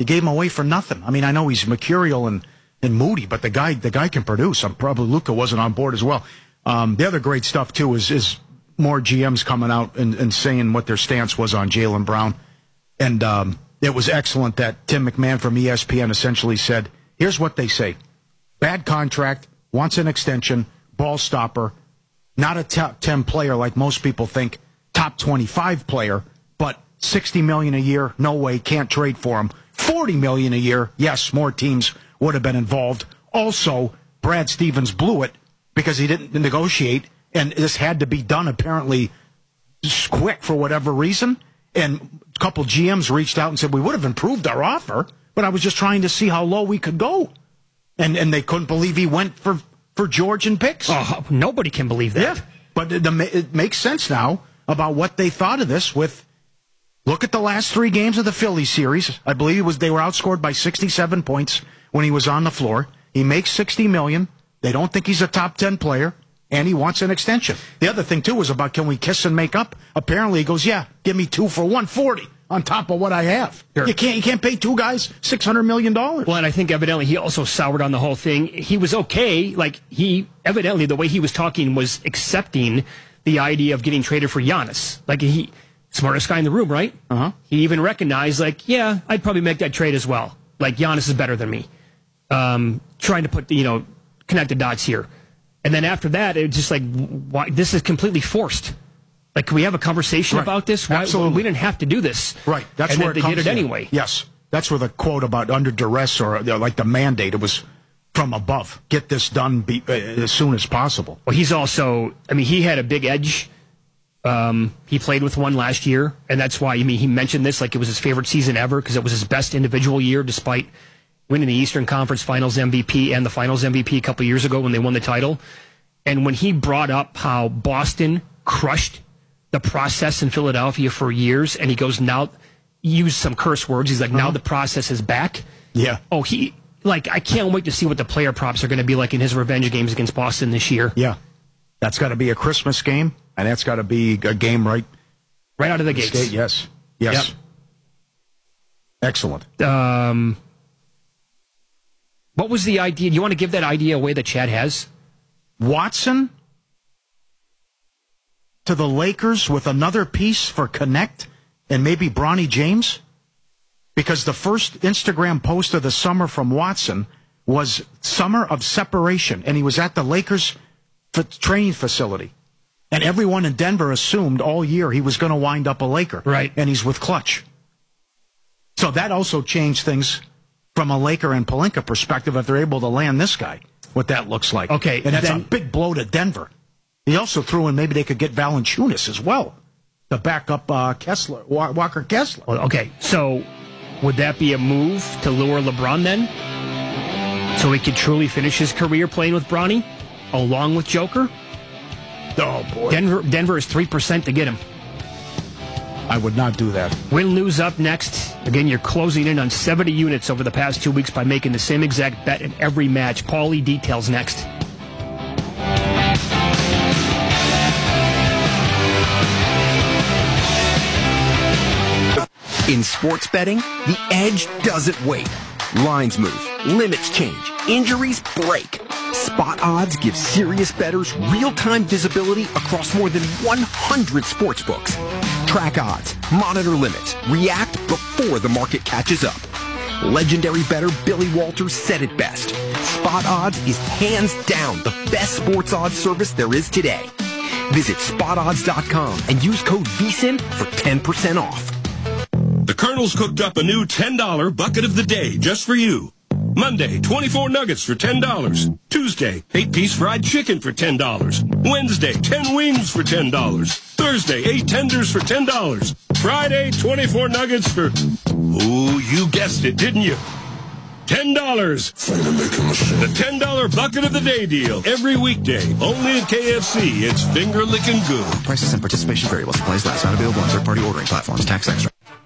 You gave him away for nothing. I mean, I know he's mercurial and moody, but the guy can produce. Probably Luka wasn't on board as well. The other great stuff, too, is more GMs coming out and saying what their stance was on Jaylen Brown. And it was excellent that Tim McMahon from ESPN essentially said, here's what they say. Bad contract, wants an extension, ball stopper, not a top 10 player like most people think, top 25 player, but $60 million a year, no way, can't trade for him. $40 million a year, yes, more teams would have been involved. Also, Brad Stevens blew it because he didn't negotiate, and this had to be done apparently quick for whatever reason. And a couple GMs reached out and said, we would have improved our offer, but I was just trying to see how low we could go. And they couldn't believe he went for George and picks. Oh, nobody can believe that. Yeah, but it makes sense now about what they thought of this with, look at the last 3 games of the Philly series. I believe they were outscored by 67 points when he was on the floor. He makes $60 million. They don't think he's a top 10 player, and he wants an extension. The other thing, too, was about can we kiss and make up? Apparently, he goes, yeah, give me 2 for $140 on top of what I have. Sure. You can't pay 2 guys $600 million. Well, and I think evidently he also soured on the whole thing. He was okay. Like, evidently, the way he was talking was accepting the idea of getting traded for Giannis. Like, smartest guy in the room, right? Uh-huh. He even recognized, like, yeah, I'd probably make that trade as well. Like, Giannis is better than me. Trying to put, connect the dots here. And then after that, it was just like, why, this is completely forced. Like, can we have a conversation about this? Why, absolutely. We didn't have to do this. Right. That's and where they did it anyway. Yes. That's where the quote about under duress or like the mandate, it was from above. Get this done as soon as possible. Well, he's also, he had a big edge. He played with one last year, and that's why, he mentioned this like it was his favorite season ever because it was his best individual year despite winning the Eastern Conference Finals MVP and the Finals MVP a couple years ago when they won the title. And when he brought up how Boston crushed the process in Philadelphia for years, and he goes, now, use some curse words, he's like, now the process is back. Yeah. Oh, I can't wait to see what the player props are going to be like in his revenge games against Boston this year. Yeah. That's got to be a Christmas game, and that's got to be a game right out of the gates. Yes. Yep. Excellent. What was the idea? Do you want to give that idea away that Chad has? Watson to the Lakers with another piece for Connect and maybe Bronny James? Because the first Instagram post of the summer from Watson was Summer of Separation, and he was at the Lakers training facility. And everyone in Denver assumed all year he was going to wind up a Laker. Right. And he's with Clutch. So that also changed things from a Laker and Pelinka perspective if they're able to land this guy, what that looks like. Okay. And that's a big blow to Denver. He also threw in maybe they could get Valanciunas as well to back up Walker Kessler. Well, okay, so would that be a move to lure LeBron then? So he could truly finish his career playing with Bronny along with Joker? Oh, boy. Denver is 3% to get him. I would not do that. Win-lose up next. Again, you're closing in on 70 units over the past 2 weeks by making the same exact bet in every match. Paulie details next. In sports betting, the edge doesn't wait. Lines move, limits change, injuries break. Spot Odds gives serious bettors real-time visibility across more than 100 sportsbooks. Track odds, monitor limits, react before the market catches up. Legendary bettor Billy Walters said it best. Spot Odds is hands down the best sports odds service there is today. Visit spotodds.com and use code VSIN for 10% off. The Colonel's cooked up a new $10 bucket of the day just for you. Monday, 24 nuggets for $10. Tuesday, 8-piece fried chicken for $10. Wednesday, 10 wings for $10. Thursday, 8 tenders for $10. Friday, 24 nuggets for, oh, you guessed it, didn't you? $10. The $10 bucket of the day deal. Every weekday, only at KFC. It's finger licking good. Prices and participation vary while supplies last. Not available on third-party ordering platforms. Tax extra.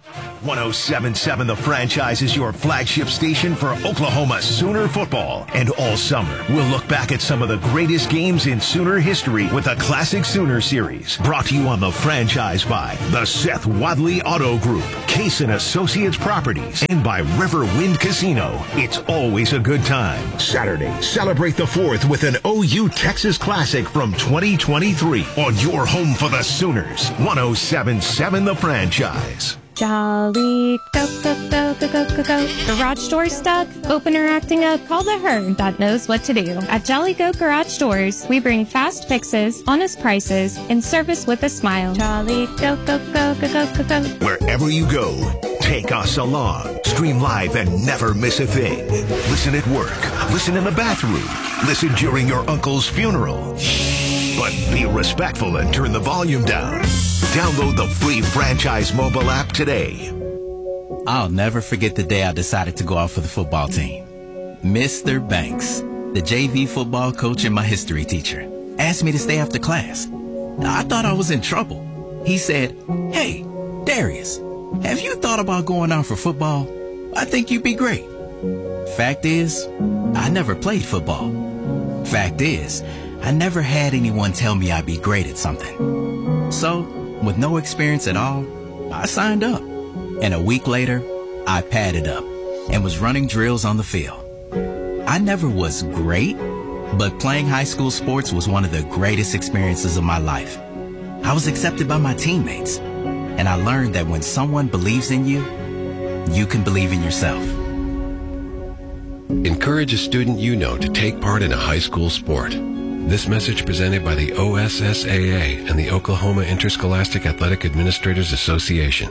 107.7 The Franchise is your flagship station for Oklahoma Sooner football. And all summer, we'll look back at some of the greatest games in Sooner history with a Classic Sooner series. Brought to you on The Franchise by the Seth Wadley Auto Group, Case & Associates Properties, and by Riverwind Casino. It's always a good time. Saturday, celebrate the 4th with an OU Texas Classic from 2023 on your home for the Sooners. 107.7 The Franchise. Jolly, go, go, go, go, go, go, go. Garage door stuck? Opener acting up? Call the herd that knows what to do. At Jolly Go Garage Doors, we bring fast fixes, honest prices, and service with a smile. Jolly, go, go, go, go, go, go, go. Wherever you go, take us along. Stream live and never miss a thing. Listen at work. Listen in the bathroom. Listen during your uncle's funeral. But be respectful and turn the volume down. Download the free Franchise mobile app today. I'll never forget the day I decided to go out for the football team. Mr. Banks, the JV football coach and my history teacher, asked me to stay after class. I thought I was in trouble. He said, "Hey, Darius, have you thought about going out for football? I think you'd be great." Fact is, I never played football. Fact is, I never had anyone tell me I'd be great at something. So, with no experience at all, I signed up. And a week later, I padded up and was running drills on the field. I never was great, but playing high school sports was one of the greatest experiences of my life. I was accepted by my teammates, and I learned that when someone believes in you, you can believe in yourself. Encourage a student you know to take part in a high school sport. This message presented by the OSSAA and the Oklahoma Interscholastic Athletic Administrators Association.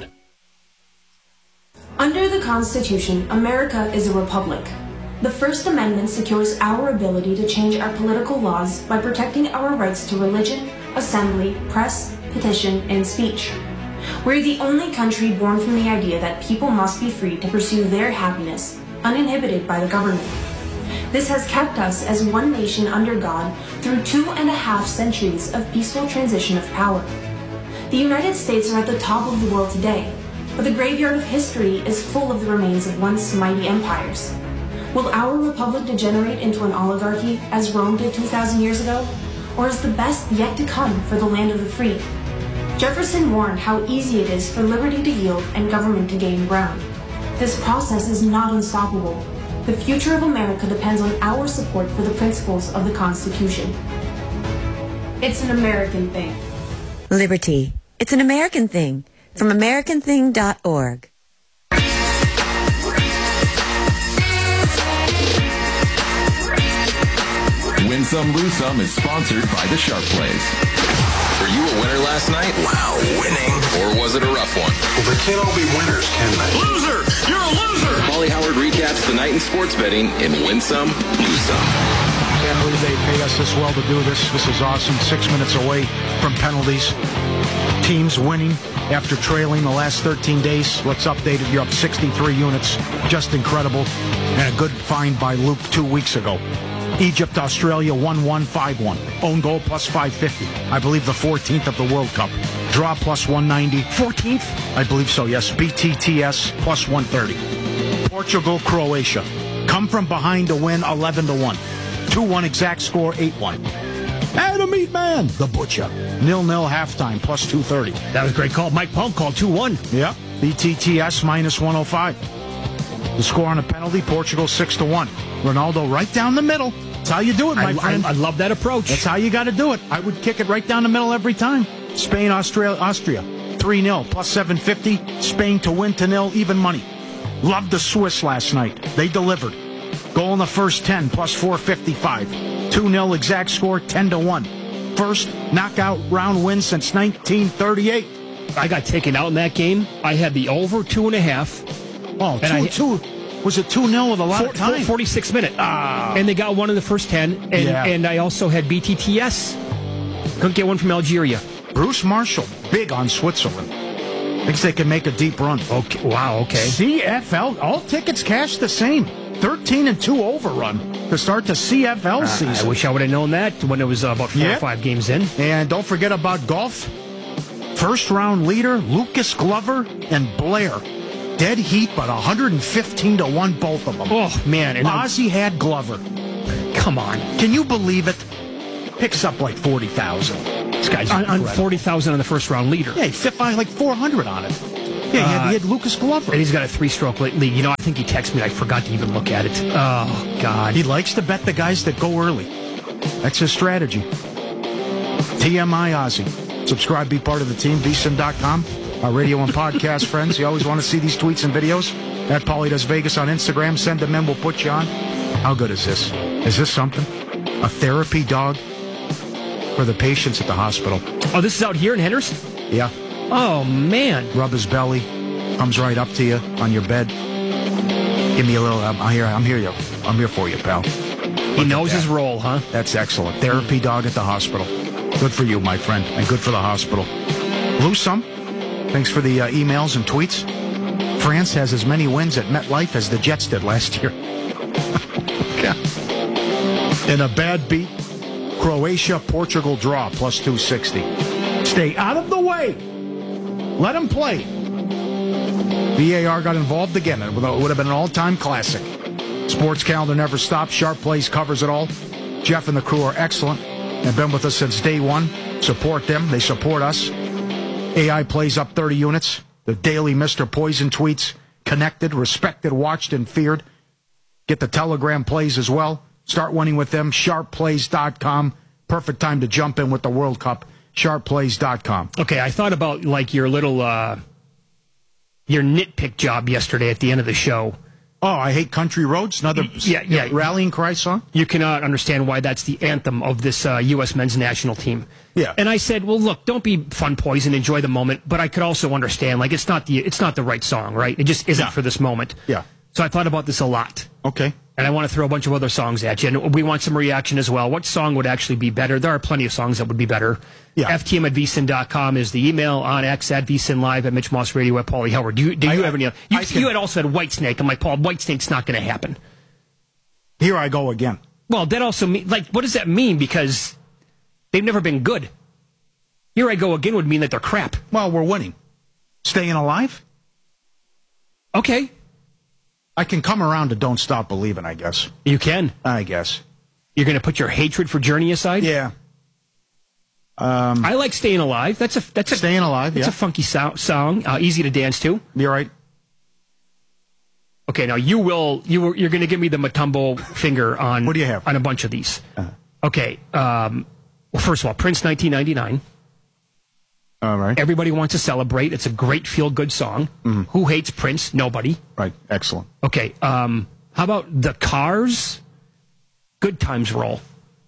Under the Constitution, America is a republic. The First Amendment secures our ability to change our political laws by protecting our rights to religion, assembly, press, petition, and speech. We're the only country born from the idea that people must be free to pursue their happiness, uninhibited by the government. This has kept us as one nation under God through 2.5 centuries of peaceful transition of power. The United States are at the top of the world today, but the graveyard of history is full of the remains of once mighty empires. Will our republic degenerate into an oligarchy as Rome did 2,000 years ago? Or is the best yet to come for the land of the free? Jefferson warned how easy it is for liberty to yield and government to gain ground. This process is not unstoppable. The future of America depends on our support for the principles of the Constitution. It's an American thing. Liberty. It's an American thing. From AmericanThing.org. Win Some, Lose Some is sponsored by the Sharp Plays. Were you a winner last night? Wow, winning. Or was it a rough one? Well, they can't all be winners, can they? Loser! You're a loser! Molly Howard recaps the night in sports betting in Win Some, Lose Some. Can't believe they pay us this well to do this. This is awesome. 6 minutes away from penalties. Teams winning after trailing the last 13 days. Let's update it. You're up 63 units. Just incredible. And a good find by Luke 2 weeks ago. Egypt, Australia, 1-1, 5-1. Own goal plus 550. I believe the 14th of the World Cup. Draw plus 190. 14th? I believe so, yes. BTTS plus 130. Portugal, Croatia. Come from behind to win 11-1. 2-1 exact score, 8-1. Adam Eatman, the Butcher. 0-0 halftime, plus 230. That was a great call. Mike Pump called 2-1. Yeah. BTTS minus 105. The score on a penalty, Portugal 6-1. Ronaldo right down the middle. That's how you do it, my friend. I love that approach. That's how you got to do it. I would kick it right down the middle every time. Spain, Austria, 3-0, plus 750. Spain to win to 0, even money. Loved the Swiss last night. They delivered. Goal in the first 10, plus 455. 2-0 exact score, 10-1. First knockout round win since 1938. I got taken out in that game. I had the over 2.5. Oh, 2-2. Was it 2-0 with a lot of time? 46 minutes. And they got one in the first 10. And I also had BTTS. Couldn't get one from Algeria. Bruce Marshall, big on Switzerland. Thinks they can make a deep run. Okay. Wow, okay. CFL, all tickets cash the same. 13-2 overrun to start the CFL season. I wish I would have known that when it was about 4 or 5 games in. And don't forget about golf. First round leader, Lucas Glover and Blair. Dead heat, but 115-1, both of them. Oh, man. And Ozzy had Glover. Come on. Can you believe it? Picks up like 40,000. This guy's on 40,000 on the first round leader. Yeah, he fit by like 400 on it. Yeah, he had Lucas Glover. And he's got a 3-stroke lead. You know, I think he texted me. I forgot to even look at it. Oh, God. He likes to bet the guys that go early. That's his strategy. TMI Ozzy. Subscribe, be part of the team. VSiN.com. Our radio and podcast friends. You always want to see these tweets and videos. At Paulie Does Vegas on Instagram. Send them in. We'll put you on. How good is this? Is this something? A therapy dog for the patients at the hospital. Oh, this is out here in Henderson? Yeah. Oh, man. Rub his belly. Comes right up to you on your bed. Give me a little, I'm here for you, pal. He knows his role, huh? That's excellent. Therapy dog at the hospital. Good for you, my friend, and good for the hospital. Lose some. Thanks for the emails and tweets. France has as many wins at MetLife as the Jets did last year. In a bad beat, Croatia, Portugal draw, plus 260. Stay out of the way. Let them play. VAR got involved again. It would have been an all-time classic. Sports calendar never stops. Sharp Plays covers it all. Jeff and the crew are excellent. They've been with us since day one. Support them. They support us. AI Plays up 30 units. The daily Mr. Poison tweets. Connected, respected, watched, and feared. Get the Telegram plays as well. Start winning with them. SharpPlays.com. Perfect time to jump in with the World Cup. SharpPlays.com. Okay, I thought about like your little your nitpick job yesterday at the end of the show. Oh, I hate country roads. Another rallying cry song. You cannot understand why that's the anthem of this U.S. men's national team. Yeah. And I said, well, look, don't be fun poison, enjoy the moment. But I could also understand, like, it's not the right song, right? It just isn't for this moment. Yeah. So I thought about this a lot. Okay. And I want to throw a bunch of other songs at you. And we want some reaction as well. What song would actually be better? There are plenty of songs that would be better. Yeah. FTM at VSiN.com is the email. On X at VSiN Live, at Mitch Moss Radio, at Paulie Howard. Do you have any? You had also had Whitesnake. I'm like, Paul, Whitesnake's not going to happen. Here I go again. Well, that also mean, like, what does that mean? Because they've never been good. Here I go again would mean that they're crap. Well, we're winning. Staying alive? Okay. I can come around to Don't Stop Believing, I guess. You can. I guess. You're going to put your hatred for Journey aside? Yeah. I like Staying Alive. That's a Staying Alive. It's a funky song, easy to dance to. You're right. Okay, now you're going to give me the Matumbo finger on. What do you have? On a bunch of these? Okay. Well, first of all, Prince, 1999. All right. Everybody Wants to Celebrate. It's a great feel-good song. Mm. Who hates Prince? Nobody. Right. Excellent. Okay. How about The Cars? Good Times Roll.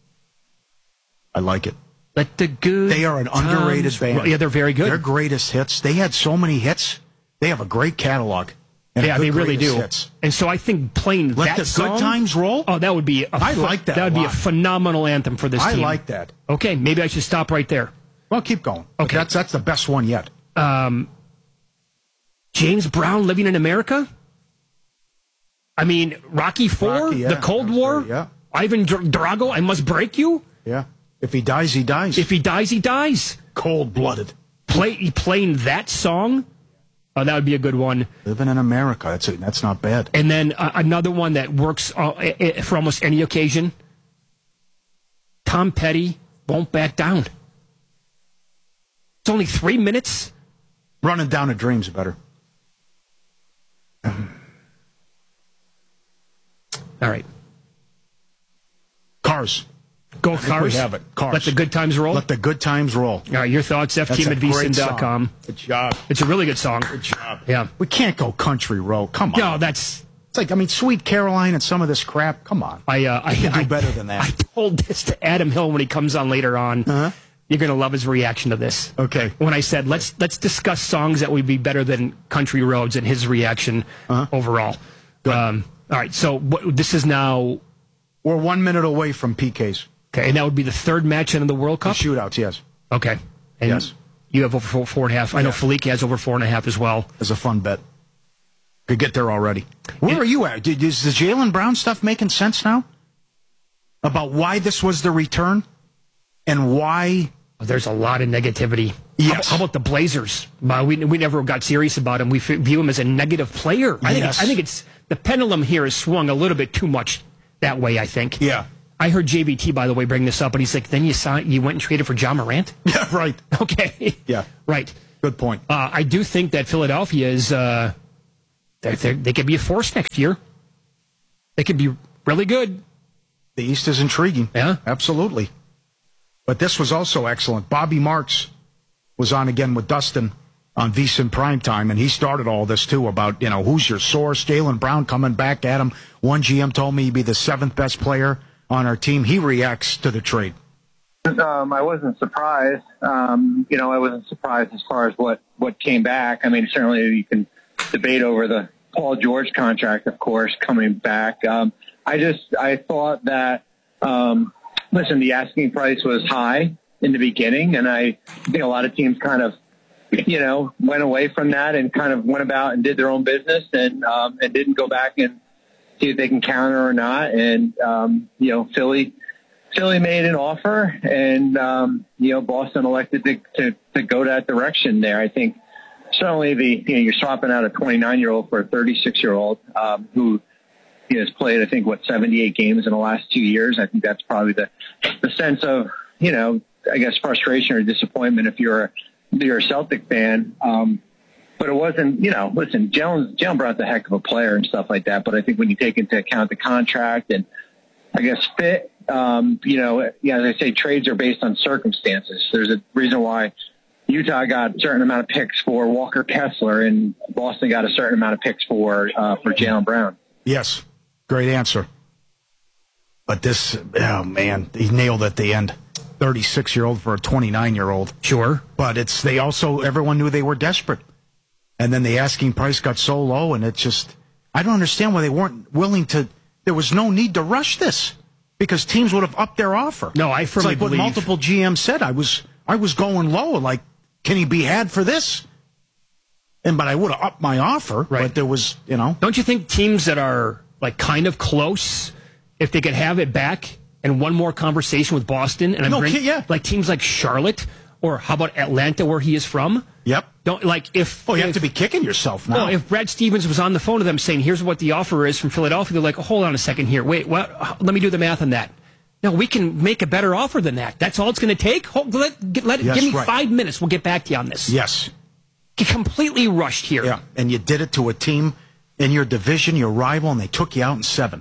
I like it. Let the good. They are an underrated band. Yeah, they're very good. Their greatest hits. They had so many hits. They have a great catalog. Yeah, they really do. Hits. And so I think playing Let that the song, Good Times Roll. Oh, that would be. I like that. That would a be a lot. phenomenal anthem for this team. I like that. Okay, maybe I should stop right there. Well, keep going. Okay, that's the best one yet. James Brown, Living in America. I mean, Rocky IV, the Cold War. Yeah. Ivan Drago, I Must Break You. Yeah. If he dies, he dies. If he dies, he dies. Cold-blooded. Playing that song. Oh, that would be a good one. Living in America. That's not bad. And then another one that works for almost any occasion. Tom Petty, Won't Back Down. It's only 3 minutes. Running Down a Dream's better. All right. Cars. Go Cars. We have it. Cars. Let the good times roll. Let the good times roll. All right, your thoughts, FTM at VSiN.com. Good job. It's a really good song. Good job. Yeah. We can't go country road. Come on. No, that's... It's like, I mean, Sweet Caroline and some of this crap. Come on. I can do better than that. I told this to Adam Hill when he comes on later on. Uh-huh. You're going to love his reaction to this. Okay. When I said, let's discuss songs that would be better than country roads, and his reaction overall. All right, so this is now... We're 1 minute away from PKs. Okay, and that would be the third match in the World Cup? The shootouts, yes. Okay. And yes. You have over 4.5. I know Felique has over 4.5 as well. It's a fun bet. Could get there already. Where are you at? Is the Jaylen Brown stuff making sense now? About why this was the return? And why There's a lot of negativity. Yes. How about the Blazers? We never got serious about him. We view him as a negative player. I think it's the pendulum here has swung a little bit too much that way, I think. Yeah. I heard JVT, by the way, bring this up, and he's like, then you went and traded for Ja Morant? Yeah, right. Okay. Yeah. Right. Good point. I do think that Philadelphia is they could be a force next year. They could be really good. The East is intriguing. Yeah. Absolutely. But this was also excellent. Bobby Marks was on again with Dustin on VSiN Primetime, and he started all this, too, about, who's your source? Jaylen Brown coming back at him. One GM told me he'd be the 7th best player on our team. He reacts to the trade. I wasn't surprised. I wasn't surprised as far as what came back. I mean, certainly you can debate over the Paul George contract, of course, coming back. I thought that, the asking price was high in the beginning, and I think a lot of teams kind of, went away from that and kind of went about and did their own business and didn't go back and see if they can counter or not. And, Philly made an offer, and, Boston elected to go that direction there. I think certainly you're swapping out a 29-year-old for a 36-year-old who has played, I think, 78 games in the last 2 years. I think that's probably the sense of, I guess, frustration or disappointment if you're a Celtic fan. But it wasn't, listen, Jalen Brown's a heck of a player and stuff like that. But I think when you take into account the contract and, I guess, fit, as I say, trades are based on circumstances. There's a reason why Utah got a certain amount of picks for Walker Kessler and Boston got a certain amount of picks for Jaylen Brown. Yes. Great answer. But this, oh, man, he nailed at the end. 36-year-old for a 29-year-old. Sure. But everyone knew they were desperate. And then the asking price got so low, and it's just, I don't understand why they weren't willing to, there was no need to rush this. Because teams would have upped their offer. No, I firmly believe. What multiple GMs said. I was going low, like, can he be had for this? But I would have upped my offer. Right. But there was, Don't you think teams that are, kind of close, if they could have it back and one more conversation with Boston, and like teams like Charlotte, or how about Atlanta, where he is from? Yep. Don't if. Oh, you have to be kicking yourself now. No, if Brad Stevens was on the phone to them saying, "Here's what the offer is from Philadelphia," they're like, "Hold on a second here. Wait, what? Let me do the math on that." No, we can make a better offer than that. That's all it's going to take. Give me 5 minutes. We'll get back to you on this. Yes. You completely rushed here. Yeah, and you did it to a team in your division, your rival, and they took you out in 7.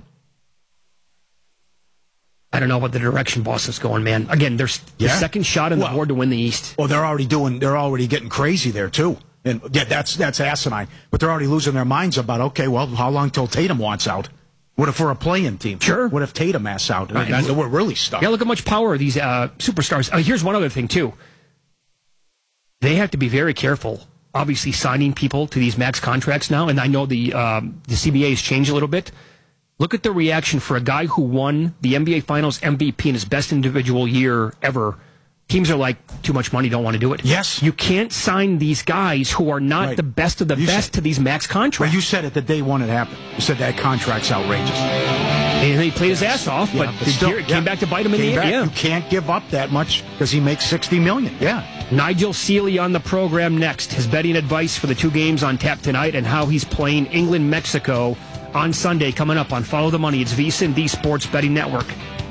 I don't know what the direction Boston's going, man. Again, there's the second shot in the board to win the East. Well, they're already getting crazy there too. And yeah, that's asinine. But they're already losing their minds about, okay, well, how long till Tatum wants out? What if we're a play-in team? Sure. What if Tatum asks out? We're really stuck. Yeah, look how much power these superstars. Here's one other thing too. They have to be very careful, obviously, signing people to these max contracts now. And I know the CBA has changed a little bit. Look at the reaction for a guy who won the NBA Finals MVP in his best individual year ever. Teams are like, too much money, don't want to do it. Yes. You can't sign these guys who are not the best of the best to these max contracts. Well, you said it the day one it happened. You said that contract's outrageous. And he played his ass off, but still, came back to bite him in the end. Yeah. You can't give up that much because he makes $60 million. Yeah. Nigel Seeley on the program next. His betting advice for the 2 games on tap tonight and how he's playing England-Mexico on Sunday coming up on Follow the Money. It's VSiN, the Sports Betting Network.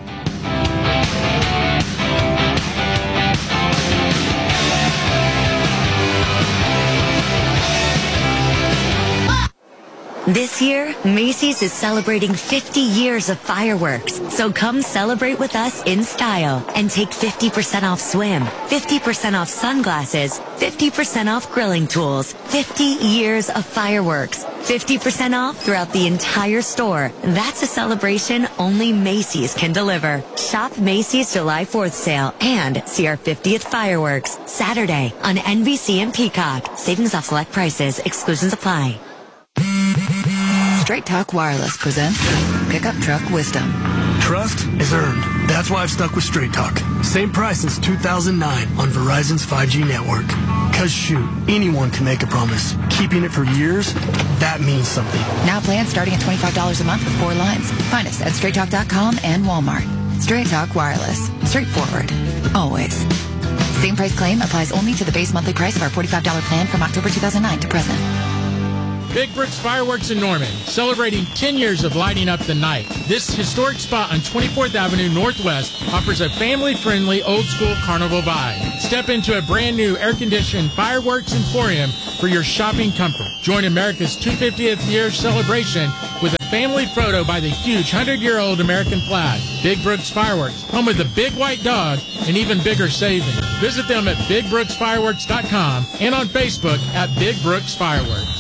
This year, Macy's is celebrating 50 years of fireworks. So come celebrate with us in style and take 50% off swim, 50% off sunglasses, 50% off grilling tools, 50 years of fireworks, 50% off throughout the entire store. That's a celebration only Macy's can deliver. Shop Macy's July 4th sale and see our 50th fireworks Saturday on NBC and Peacock. Savings off select prices. Exclusions apply. Straight Talk Wireless presents Pickup Truck Wisdom. Trust is earned. That's why I've stuck with Straight Talk. Same price since 2009 on Verizon's 5G network. Cause shoot, anyone can make a promise. Keeping it for years, that means something. Now plans starting at $25 a month with 4 lines. Find us at straighttalk.com and Walmart. Straight Talk Wireless. Straightforward. Always. Same price claim applies only to the base monthly price of our $45 plan from October 2009 to present. Big Brooks Fireworks in Norman, celebrating 10 years of lighting up the night. This historic spot on 24th Avenue Northwest offers a family-friendly, old-school carnival vibe. Step into a brand-new air-conditioned fireworks emporium for your shopping comfort. Join America's 250th year celebration with a family photo by the huge 100-year-old American flag. Big Brooks Fireworks, home of the big white dog and even bigger savings. Visit them at BigBrooksFireworks.com and on Facebook at Big Brooks Fireworks.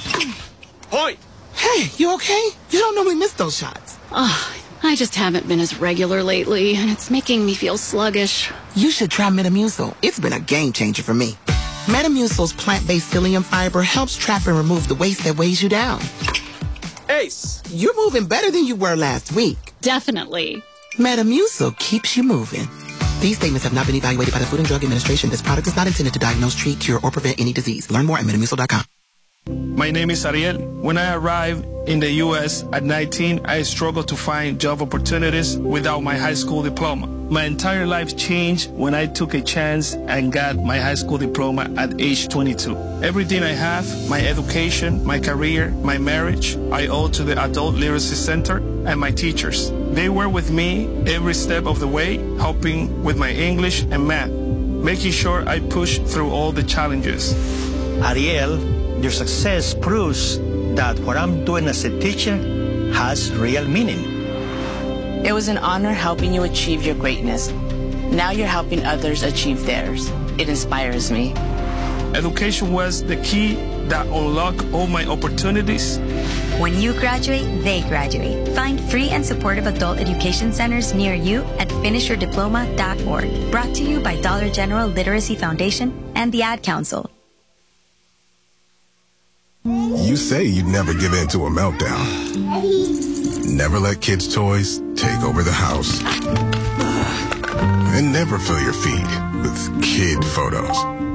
Hoy! Hey, you okay? You don't normally miss those shots. I just haven't been as regular lately, and it's making me feel sluggish. You should try Metamucil. It's been a game changer for me. Metamucil's plant-based psyllium fiber helps trap and remove the waste that weighs you down. Ace, you're moving better than you were last week. Definitely. Metamucil keeps you moving. These statements have not been evaluated by the Food and Drug Administration. This product is not intended to diagnose, treat, cure, or prevent any disease. Learn more at Metamucil.com. My name is Ariel. When I arrived in the U.S. at 19, I struggled to find job opportunities without my high school diploma. My entire life changed when I took a chance and got my high school diploma at age 22. Everything I have, my education, my career, my marriage, I owe to the Adult Literacy Center and my teachers. They were with me every step of the way, helping with my English and math, making sure I pushed through all the challenges. Ariel, your success proves that what I'm doing as a teacher has real meaning. It was an honor helping you achieve your greatness. Now you're helping others achieve theirs. It inspires me. Education was the key that unlocked all my opportunities. When you graduate, they graduate. Find free and supportive adult education centers near you at finishyourdiploma.org. Brought to you by Dollar General Literacy Foundation and the Ad Council. You say you'd never give in to a meltdown. Never let kids' toys take over the house. And never fill your feed with kid photos.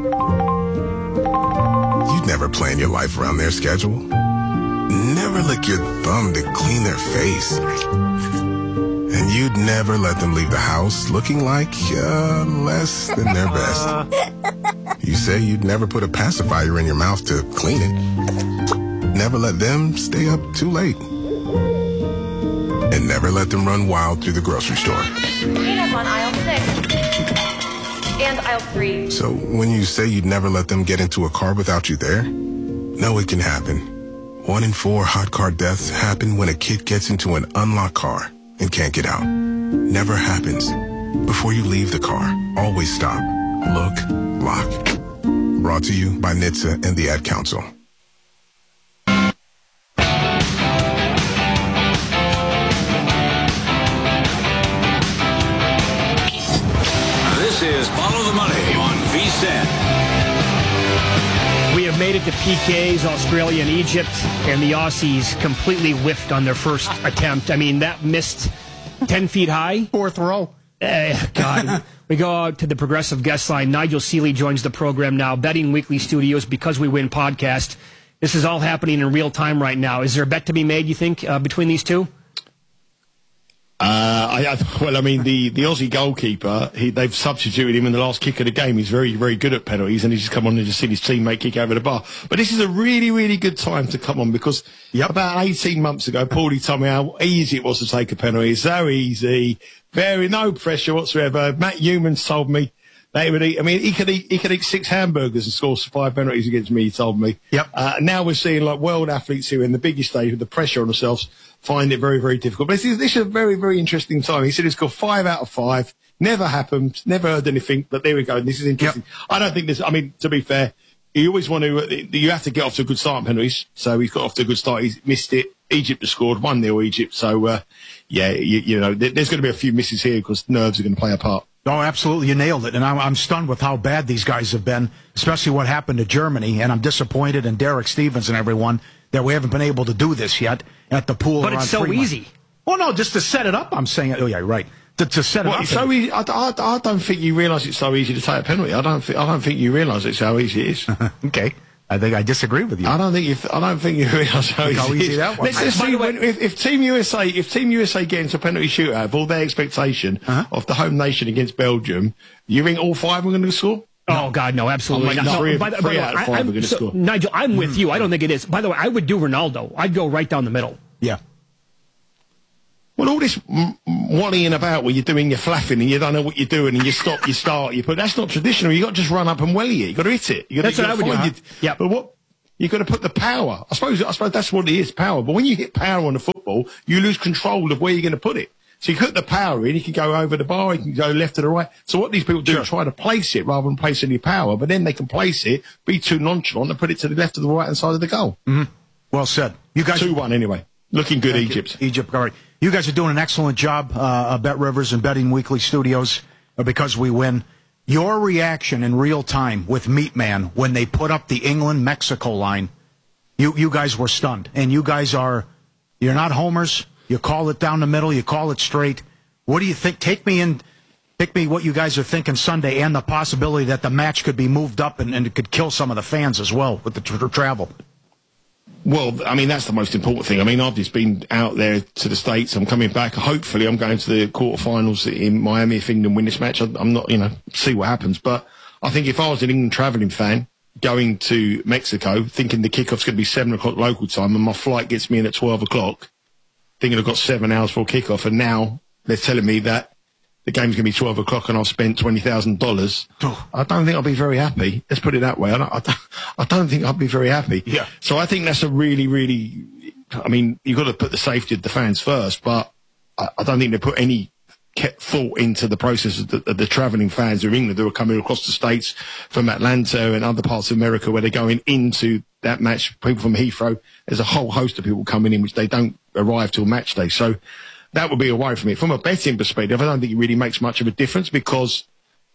You'd never plan your life around their schedule. Never lick your thumb to clean their face. And you'd never let them leave the house looking like less than their best. You say you'd never put a pacifier in your mouth to clean it. Never let them stay up too late. And never let them run wild through the grocery store. Peanuts on aisle 6 and aisle 3. So when you say you'd never let them get into a car without you there, no, it can happen. 1 in 4 hot car deaths happen when a kid gets into an unlocked car and can't get out. Never happens. Before you leave the car, always stop, look, lock. Brought to you by NHTSA and the Ad Council. This is Follow the Money on VSiN. We have made it to PKs, Australia and Egypt, and the Aussies completely whiffed on their first attempt. I mean, that missed 10 feet high. Fourth row. God. We go out to the Progressive Guest Line. Nigel Seeley joins the program now. Betting Weekly Studios, Because We Win podcast. This is all happening in real time right now. Is there a bet to be made, you think, between these two? Well, I mean, the Aussie goalkeeper, they've substituted him in the last kick of the game. He's very, very good at penalties, and he's just come on and just seen his teammate kick over the bar. But this is a really, really good time to come on because about 18 months ago, Paulie told me how easy it was to take a penalty. So easy, no pressure whatsoever. Matt Humans told me that he would eat. I mean, he could eat 6 hamburgers and score 5 penalties against me. He told me. Now we're seeing like world athletes who are in the biggest stage with the pressure on themselves find it very, very difficult. But this is a very, very interesting time. He said he's got 5 out of 5. Never happened. Never heard anything. But there we go. This is interesting. I don't think this. I mean, to be fair, you always want to. You have to get off to a good start on penalties. So he's got off to a good start. He's missed it. Egypt has scored 1-0 Egypt. So you know, there's going to be a few misses here because nerves are going to play a part. Oh, absolutely. You nailed it. And I'm stunned with how bad these guys have been, especially what happened to Germany. And I'm disappointed in Derek Stevens and everyone that we haven't been able to do this yet at the pool. But it's so easy. Oh, no, just to set it up, I'm saying. Oh, yeah, right. To set it up. It's so easy. I don't think you realise it's so easy to take a penalty. I don't think you realise it's how easy it is. Okay. I think I disagree with you. I don't think you realise how easy that was. Let's just see if Team USA get into a penalty shootout of all their expectation of the home nation against Belgium, you think all 5 are going to score? Oh God, no, absolutely not. Three out of 5 are going to score. Nigel, I'm with you. I don't think it is. By the way, I would do Ronaldo. I'd go right down the middle. Yeah. Well, all this wallying about where you're doing your flapping and you don't know what you're doing and you stop, you start, but that's not traditional. You got to just run up and welly it. You got to hit it. That's what I would do. Yeah. But what? You got to put the power. I suppose that's what it is, power. But when you hit power on a football, you lose control of where you're going to put it. So you put the power in, you can go over the bar, you can go left to the right. So what these people do is try to place it rather than place any power, but then they can place it, be too nonchalant, and put it to the left or the right hand side of the goal. Mm-hmm. Well said. You guys 2-1 anyway. Looking good, Egypt. All right. You guys are doing an excellent job, Bet Rivers and Betting Weekly Studios, because we win. Your reaction in real time with Meatman when they put up the England-Mexico line, you guys were stunned. And you guys you're not homers. You call it down the middle. You call it straight. What do you think? Take me what you guys are thinking Sunday and the possibility that the match could be moved up and it could kill some of the fans as well with the travel. Well, I mean, that's the most important thing. I mean, I've just been out there to the States. I'm coming back. Hopefully, I'm going to the quarterfinals in Miami if England win this match. I'm not, see what happens. But I think if I was an England travelling fan going to Mexico, thinking the kickoff's going to be 7 o'clock local time and my flight gets me in at 12 o'clock, thinking I've got 7 hours for kickoff, and now they're telling me that the game's going to be 12 o'clock and I've spent $20,000. I don't think I'll be very happy. Let's put it that way. I don't think I'll be very happy. Yeah. So I think that's a really, really, I mean, you've got to put the safety of the fans first, but I don't think they put any thought into the process of the travelling fans of England who are coming across the States from Atlanta and other parts of America where they're going into that match. People from Heathrow, there's a whole host of people coming in which they don't arrive till match day. So that would be a worry for me. From a betting perspective, I don't think it really makes much of a difference because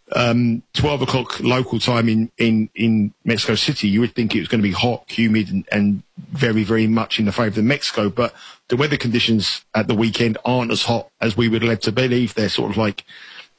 12 o'clock local time in Mexico City, you would think it was going to be hot, humid, and very, very much in the favour of Mexico. But the weather conditions at the weekend aren't as hot as we would led to believe. They're sort of like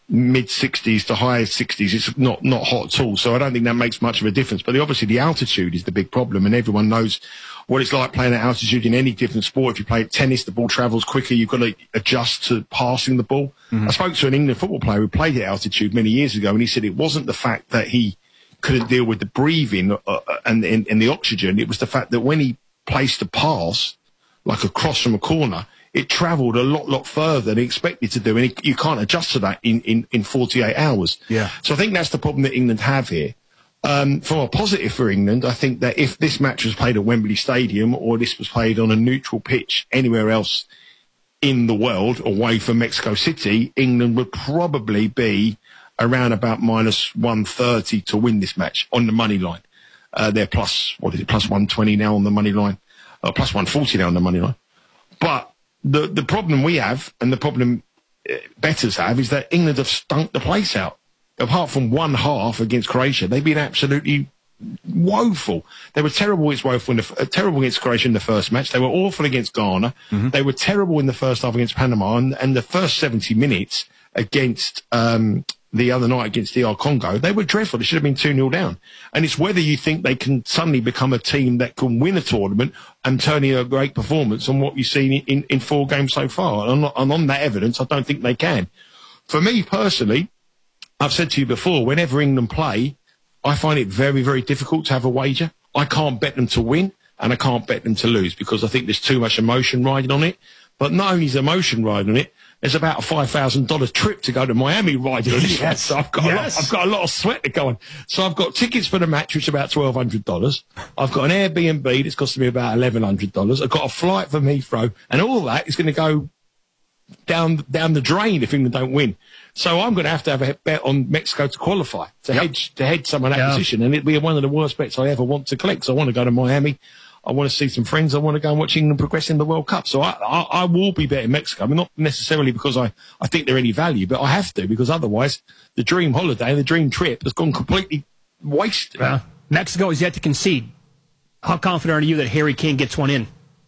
mid-60s to high 60s. It's not hot at all. So I don't think that makes much of a difference. But obviously the altitude is the big problem, and everyone knows what it's like playing at altitude in any different sport. If you play tennis, the ball travels quicker. You've got to adjust to passing the ball. Mm-hmm. I spoke to an England football player who played at altitude many years ago, and he said it wasn't the fact that he couldn't deal with the breathing and the oxygen. It was the fact that when he placed a pass, like across from a corner, it travelled a lot further than he expected to do, and you can't adjust to that in 48 hours. Yeah. So I think that's the problem that England have here. From a positive for England, I think that if this match was played at Wembley Stadium or this was played on a neutral pitch anywhere else in the world away from Mexico City, England would probably be around about minus 130 to win this match on the money line. They're plus 120 now on the money line, plus 140 now on the money line. But the problem we have, and the problem bettors have, is that England have stunk the place out. Apart from one half against Croatia, they've been absolutely woeful. They were terrible against Croatia in the first match. They were awful against Ghana. Mm-hmm. They were terrible in the first half against Panama. And the first 70 minutes against the other night against DR Congo, they were dreadful. They should have been 2-0 down. And it's whether you think they can suddenly become a team that can win a tournament and turn in a great performance on what you've seen in 4 games so far. And on that evidence, I don't think they can. For me personally, I've said to you before, whenever England play, I find it very, very difficult to have a wager. I can't bet them to win, and I can't bet them to lose because I think there's too much emotion riding on it. But not only is emotion riding on it, there's about a $5,000 trip to go to Miami riding on it. Yes. So I've got a lot of sweat to go on. So I've got tickets for the match, which is about $1,200. I've got an Airbnb that's costing me about $1,100. I've got a flight from Heathrow, and all that is going to go down the drain if England don't win. So I'm going to have a bet on Mexico to qualify, to hedge some of that position. And it'd be one of the worst bets I ever want to collect. So I want to go to Miami. I want to see some friends. I want to go and watch England progress in the World Cup. So I will be betting Mexico. I mean, not necessarily because I think they're any value, but I have to, because otherwise the dream holiday, the dream trip has gone completely wasted. Mexico is yet to concede. How confident are you that Harry Kane gets one in?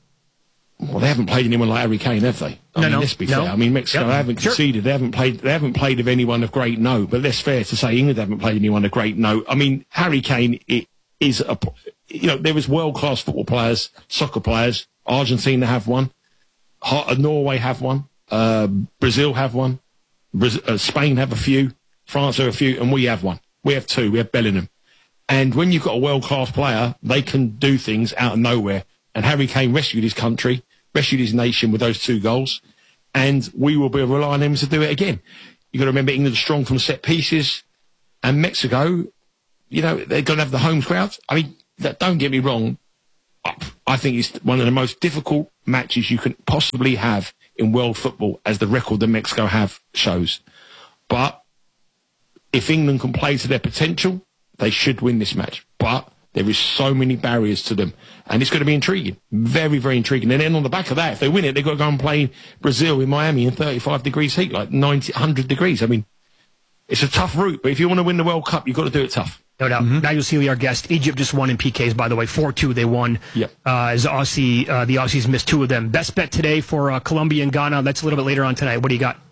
Well, they haven't played anyone like Harry Kane, have they? I mean, let's be fair. I mean, Mexico haven't conceded. They haven't played of anyone of great note. But that's fair to say England haven't played anyone of great note. I mean, Harry Kane is there is world-class football players, soccer players. Argentina have one. Norway have one. Brazil have one. Spain have a few. France have a few. And we have one. We have two. We have Bellingham. And when you've got a world-class player, they can do things out of nowhere. And Harry Kane rescued his country, rescued his nation with those 2 goals. And we will be relying on him to do it again. You've got to remember England are strong from set pieces. And Mexico, they're going to have the home crowd. I mean, don't get me wrong. I think it's one of the most difficult matches you can possibly have in world football, as the record that Mexico have shows. But if England can play to their potential, they should win this match. But there is so many barriers to them. And it's going to be intriguing. Very, very intriguing. And then on the back of that, if they win it, they've got to go and play Brazil in Miami in 35 degrees heat, like 100 degrees. I mean, it's a tough route. But if you want to win the World Cup, you've got to do it tough. No doubt. Nigel Seeley, our guest. Egypt just won in PKs, by the way. 4-2 they won. Yep. As the Aussies missed 2 of them. Best bet today for Colombia and Ghana. That's a little bit later on tonight. What do you got?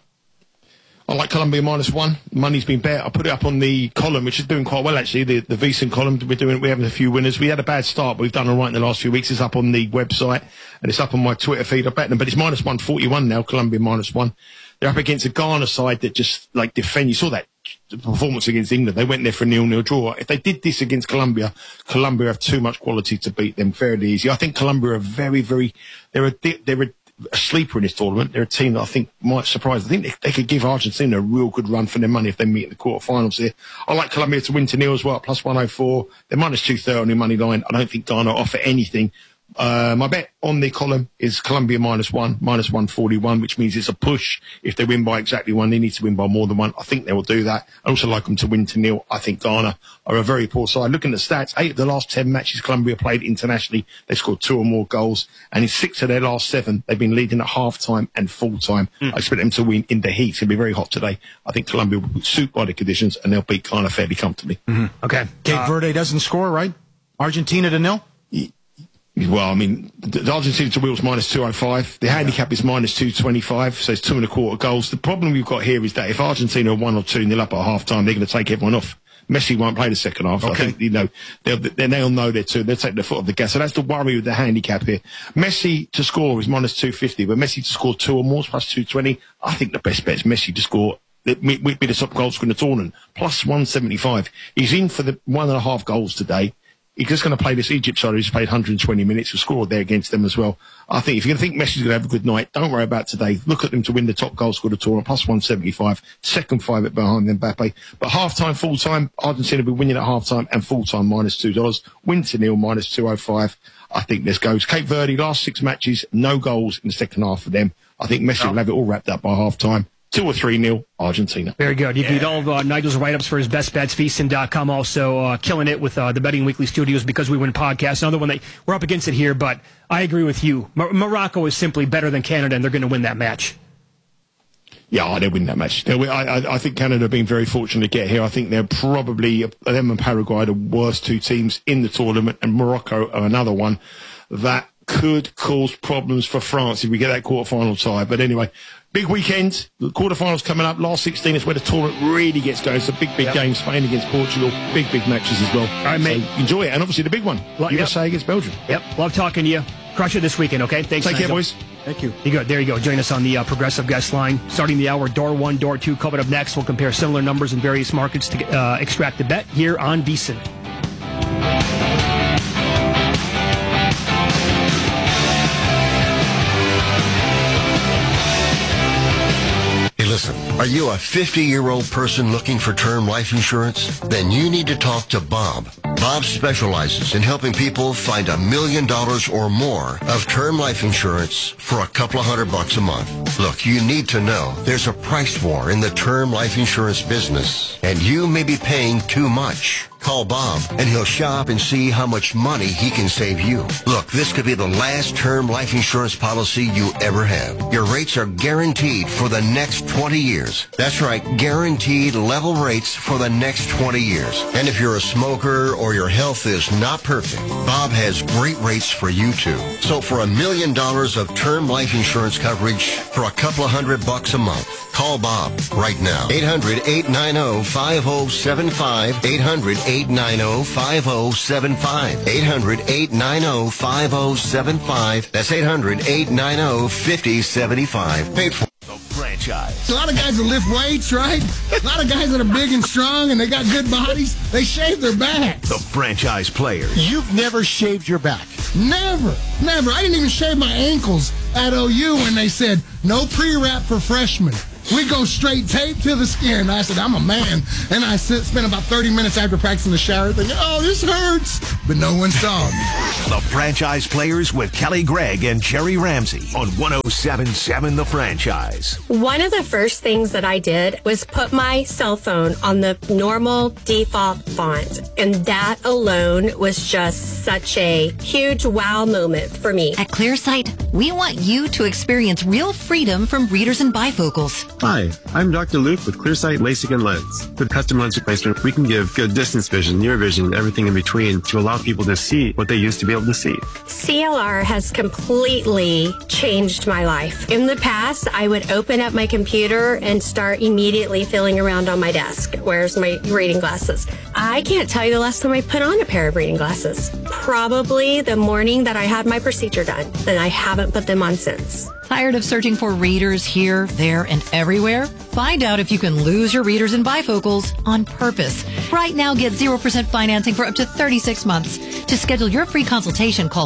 I like Colombia -1. Money's been bet. I put it up on the column, which is doing quite well, actually. The VSiN column, we're having a few winners. We had a bad start, but we've done all right in the last few weeks. It's up on the website, and it's up on my Twitter feed. I bet them, but it's -141 now, Colombia -1. They're up against a Ghana side that just, defend. You saw that performance against England. They went there for a 0-0 draw. If they did this against Colombia have too much quality to beat them fairly easy. I think Colombia are very, very, they're a sleeper in this tournament. They're a team that I think might surprise. I think they could give Argentina a real good run for their money if they meet in the quarterfinals here. I like Colombia to win to 0 as well, +104. They're -230 on the money line. I don't think Ghana offer anything. My bet on the column is Colombia -1, -141, which means it's a push. If they win by exactly 1, they need to win by more than 1. I think they will do that. I also like them to win to 0. I think Ghana are a very poor side. Looking at the stats, 8 of the last 10 matches Colombia played internationally, they scored 2 or more goals. And in 6 of their last 7, they've been leading at half-time and full-time. I expect them to win in the heat. It's going to be very hot today. I think Colombia will suit by the conditions, and they'll beat Ghana fairly comfortably. Okay. Cape Verde doesn't score, right? Argentina to 0? Well, I mean, the Argentina to Wales -205. The handicap is -225, so it's 2.25 goals. The problem we've got here is that if Argentina are 1 or 2-0 up at half-time, they're going to take everyone off. Messi won't play the second half. Okay. I think, they'll know they're 2. They'll take their foot off the gas. So that's the worry with the handicap here. Messi to score is -250, but Messi to score 2 or more is +220. I think the best bet is Messi to score. It would be the top goal scorer in the tournament. +175. He's in for the 1.5 goals today. He's just going to play this Egypt side who's played 120 minutes, who scored there against them as well. I think if you're going to think Messi's going to have a good night, don't worry about today. Look at them to win the top goal scorer of the tournament, +175. Second favourite behind Mbappe. But half-time, full-time, Argentina will be winning at half-time and full-time -$2. Win to 0, -205. I think this goes. Cape Verde, last 6 matches, no goals in the second half for them. I think Messi will have it all wrapped up by half-time. 2 or 3-0, Argentina. Very good. You can get all of Nigel's write-ups for his best bets, VSiN.com. Also killing it with the Betting Weekly Studios Because We Win podcast. Another one that we're up against it here, but I agree with you. Morocco is simply better than Canada, and they're going to win that match. Yeah, they'll win that match. I think Canada have been very fortunate to get here. I think they're probably, them and Paraguay, the worst 2 teams in the tournament, and Morocco are another one that could cause problems for France if we get that quarterfinal tie. But anyway, big weekend. The quarterfinals coming up. Last 16 is where the tournament really gets going. It's a big game. Spain against Portugal. Big matches as well. All right, mate. So enjoy it. And obviously the big one. USA against Belgium. Yep. Love talking to you. Crush it this weekend, okay? Thanks, Take Nigel. care, boys. Thank you. You go. There you go. Join us on the Progressive Guest Line. Starting the hour, door 1, door 2. Coming up next, we'll compare similar numbers in various markets to extract the bet here on VSiN. Listen, are you a 50-year-old person looking for term life insurance? Then you need to talk to Bob. Bob specializes in helping people find $1 million or more of term life insurance for a couple of $100 a month. Look, you need to know there's a price war in the term life insurance business, and you may be paying too much. Call Bob, and he'll shop and see how much money he can save you. Look, this could be the last term life insurance policy you ever have. Your rates are guaranteed for the next 20 years. That's right, guaranteed level rates for the next 20 years. And if you're a smoker or your health is not perfect, Bob has great rates for you too. So for $1 million of term life insurance coverage for a couple of $100 a month, Call Bob right now. 800-890-5075. 800-890-5075. 800-890-5075. That's 800-890-5075. Paid for. Franchise. A lot of guys that lift weights, right? A lot of guys that are big and strong and they got good bodies, they shave their backs. The franchise player. You've never shaved your back? Never. I didn't even shave my ankles at OU when they said no pre-wrap for freshmen. We go straight tape to the skin. I said, I'm a man. And I spent about 30 minutes after practice in the shower thinking, oh, this hurts. But no one saw me. The Franchise Players with Kelly Gregg and Jerry Ramsey on 107.7 The Franchise. One of the first things that I did was put my cell phone on the normal default font. And that alone was just such a huge wow moment for me. At ClearSight, we want you to experience real freedom from readers and bifocals. Hi, I'm Dr. Luke with ClearSight LASIK and Lens. With custom lens replacement, we can give good distance vision, near vision, and everything in between to allow people to see what they used to be able to see. CLR has completely changed my life. In the past, I would open up my computer and start immediately feeling around on my desk. Where's my reading glasses? I can't tell you the last time I put on a pair of reading glasses. Probably the morning that I had my procedure done, and I haven't put them on since. Tired of searching for readers here, there, and everywhere? Find out if you can lose your readers and bifocals on purpose. Right now, get 0% financing for up to 36 months. To schedule your free consultation, call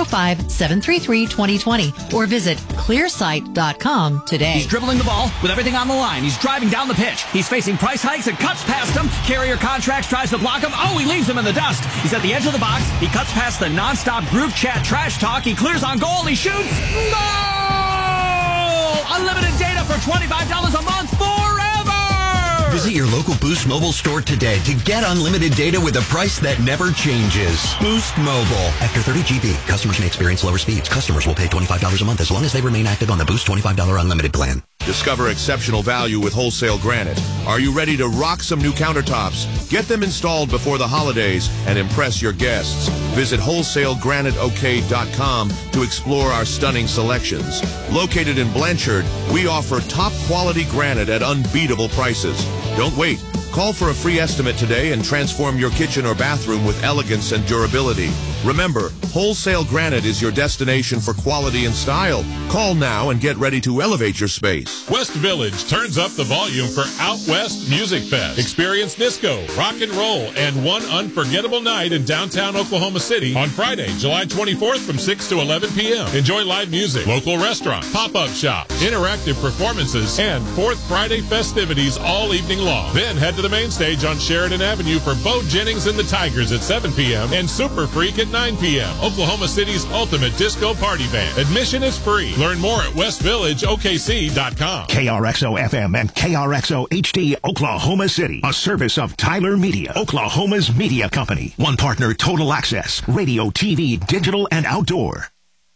405-733-2020 or visit clearsight.com today. He's dribbling the ball with everything on the line. He's driving down the pitch. He's facing price hikes and cuts past him. Carrier Contracts tries to block him. Oh, he leaves him in the dust. He's at the edge of the box. He cuts past the nonstop group chat trash talk. He clears on goal. He shoots. Goal! Unlimited data for $25 a month forever! Visit your local Boost Mobile store today to get unlimited data with a price that never changes. Boost Mobile. After 30 GB, customers may experience lower speeds. Customers will pay $25 a month as long as they remain active on the Boost $25 unlimited plan. Discover exceptional value with Wholesale Granite. Are you ready to rock some new countertops? Get them installed before the holidays and impress your guests. Visit wholesalegraniteok.com to explore our stunning selections. Located in Blanchard, we offer top quality granite at unbeatable prices. Don't wait. Call for a free estimate today and transform your kitchen or bathroom with elegance and durability. Remember, Wholesale Granite is your destination for quality and style. Call now and get ready to elevate your space. West Village turns up the volume for Out West Music Fest. Experience disco, rock and roll, and one unforgettable night in downtown Oklahoma City on Friday, July 24th from 6 to 11 p.m. Enjoy live music, local restaurants, pop-up shops, interactive performances, and Fourth Friday festivities all evening long. Then head to the main stage on Sheridan Avenue for Bo Jennings and the Tigers at 7 p.m. and Super Freak at 9 p.m. Oklahoma City's ultimate disco party band. Admission is free. Learn more at westvillageokc.com. KRXO FM and KRXO HD Oklahoma City. A service of Tyler Media, Oklahoma's media company. One partner, Total Access, radio, TV, digital, and outdoor.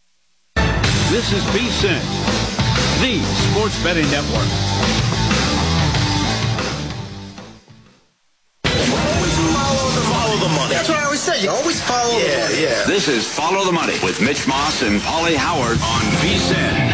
This is VSiN, the sports betting network. That's what I always say. You always follow the money. Yeah. This is Follow the Money with Mitch Moss and Paulie Howard on VSiN.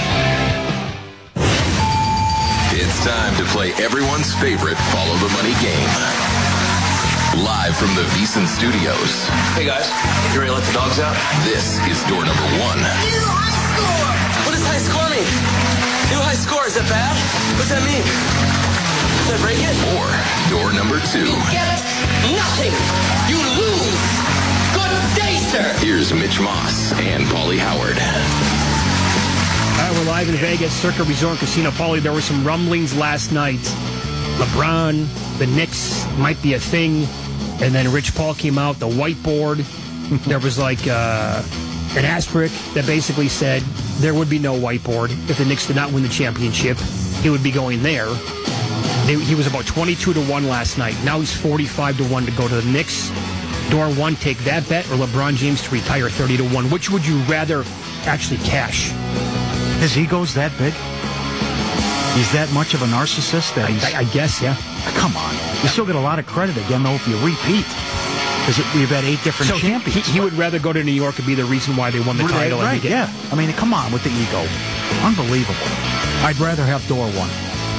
It's time to play everyone's favorite Follow the Money game. Live from the VSiN studios. Hey guys, you ready to let the dogs out? This is door number 1. New high score! What does high score mean? New high score, is that bad? What's that mean? Did I break it? Or door number 2. You get nothing! You lose! Good day, sir! Here's Mitch Moss and Paulie Howard. We're live in Vegas, Circa Resort Casino. Paulie, there were some rumblings last night. LeBron, the Knicks might be a thing. And then Rich Paul came out, the whiteboard. There was like an asterisk that basically said there would be no whiteboard if the Knicks did not win the championship. He would be going there. He was about 22-1 last night. Now he's 45-1 to go to the Knicks. Door 1, take that bet, or LeBron James to retire 30-1. Which would you rather actually cash? His ego's that big? He's that much of a narcissist that he's... I guess, yeah. Come on. You still get a lot of credit again, though, if you repeat. Because we've had 8 different champions. He would rather go to New York and be the reason why they won the title. Right, yeah. I mean, come on with the ego. Unbelievable. I'd rather have door 1.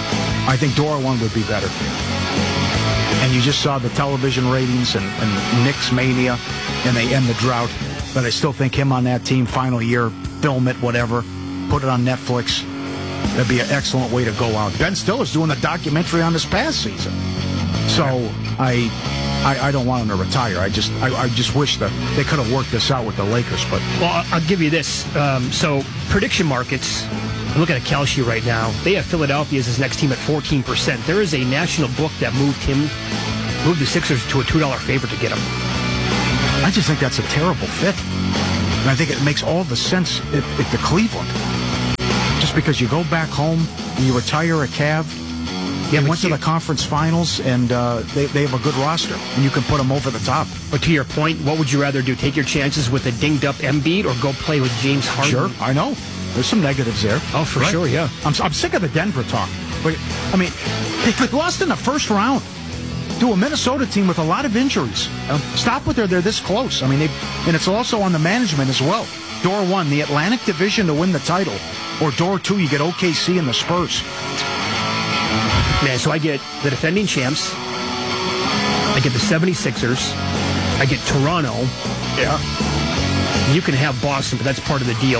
I think door one would be better. And you just saw the television ratings and Knicks mania, and they end the drought. But I still think him on that team, final year, film it, whatever, put it on Netflix. That'd be an excellent way to go out. Ben Stiller's doing the documentary on this past season. So I don't want him to retire. I just wish that they could have worked this out with the Lakers. But well, I'll give you this. So prediction markets, I'm looking at Kalshi right now. They have Philadelphia as his next team at 14%. There is a national book that moved the Sixers to a $2 favorite to get him. I just think that's a terrible fit. And I think it makes all the sense at the Cleveland. Just because you go back home and you retire a Cav, they went to the conference finals, and they have a good roster, and you can put them over the top. But to your point, what would you rather do? Take your chances with a dinged-up Embiid or go play with James Harden? Sure, I know. There's some negatives there. Oh, for sure, yeah. I'm sick of the Denver talk. But, I mean, they lost in the first round to a Minnesota team with a lot of injuries. Stop with they're this close. I mean, and it's also on the management as well. Door one, the Atlantic Division to win the title. Or door two, you get OKC and the Spurs. Man, so I get the defending champs. I get the 76ers. I get Toronto. Yeah. You can have Boston, but that's part of the deal.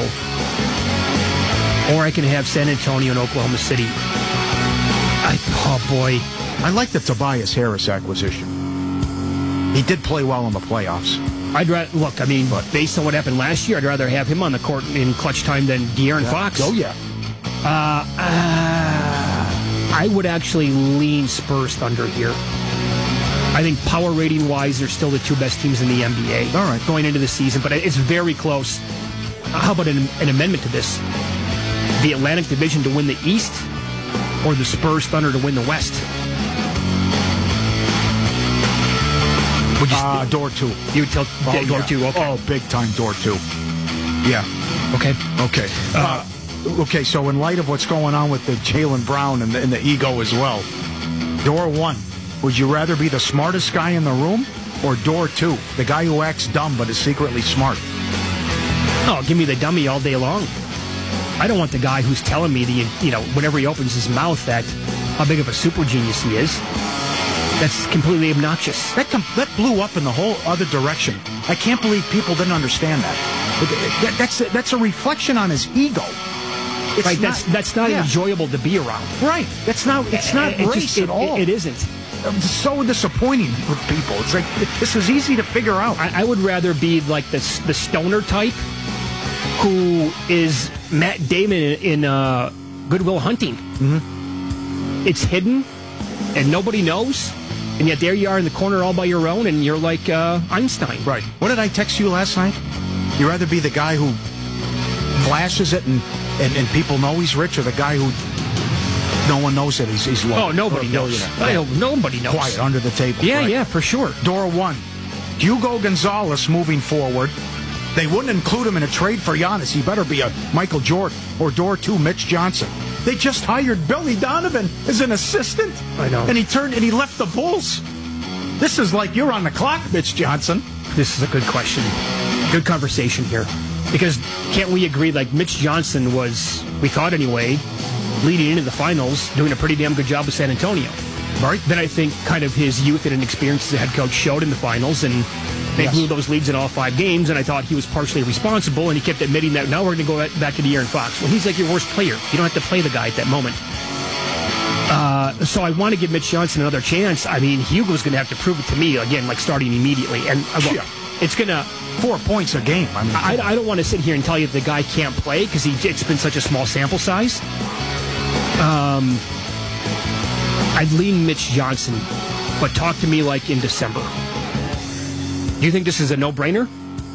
Or I can have San Antonio and Oklahoma City. Oh, boy. I like the Tobias Harris acquisition. He did play well in the playoffs. I'd rather, look, I mean, based on what happened last year, I'd rather have him on the court in clutch time than De'Aaron Fox. Oh, yeah. I would actually lean Spurs Thunder here. I think power rating wise, they're still the two best teams in the NBA. All right. Going into the season, but it's very close. How about an amendment to this? The Atlantic Division to win the East, or the Spurs Thunder to win the West? Door two. You would tell door two. Okay. Oh, big time door two. Yeah. Okay. Okay. Okay. So in light of what's going on with the Jaylen Brown and the ego as well, door one. Would you rather be the smartest guy in the room, or door two, the guy who acts dumb but is secretly smart? Oh, give me the dummy all day long. I don't want the guy who's telling me whenever he opens his mouth that how big of a super genius he is. That's completely obnoxious. That blew up in the whole other direction. I can't believe people didn't understand that. That's a reflection on his ego. It's right. That's not enjoyable to be around. Right. It's not race at all. It isn't. It's so disappointing with people. It's like this is easy to figure out. I would rather be like the stoner type who is Matt Damon in Good Will Hunting. Mm-hmm. It's hidden and nobody knows. And yet there you are in the corner all by your own, and you're like Einstein. Right. What did I text you last night? You'd rather be the guy who flashes it and people know he's rich, or the guy who no one knows that he's low? Oh, nobody knows. Nobody knows. Quiet, under the table. Yeah, right. yeah, for sure. Door one, Hugo Gonzalez moving forward. They wouldn't include him in a trade for Giannis. He better be a Michael Jordan. Or door two, Mitch Johnson. They just hired Billy Donovan as an assistant. I know. And he left the Bulls. This is like you're on the clock, Mitch Johnson. This is a good question. Good conversation here. Because can't we agree, like Mitch Johnson was, we thought anyway, leading into the finals, doing a pretty damn good job with San Antonio. Right? Then I think kind of his youth and inexperience as a head coach showed in the finals, and they blew those leads in all 5 games, and I thought he was partially responsible, and he kept admitting that now we're going to go back to De'Aaron Fox. Well, he's like your worst player. You don't have to play the guy at that moment. So I want to give Mitch Johnson another chance. I mean, Hugo's going to have to prove it to me, again, like starting immediately. And look, it's going to... 4 points a game. I mean, I don't want to sit here and tell you the guy can't play because it's been such a small sample size. I'd lean Mitch Johnson, but talk to me like in December. Do you think this is a no-brainer?